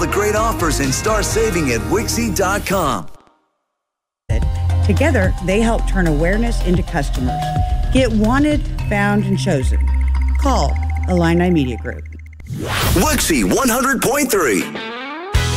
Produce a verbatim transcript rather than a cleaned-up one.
the great offers and start saving at Wixie dot com. Together, they help turn awareness into customers. Get wanted, found, and chosen. Call Illini Media Group. Wixie one hundred point three.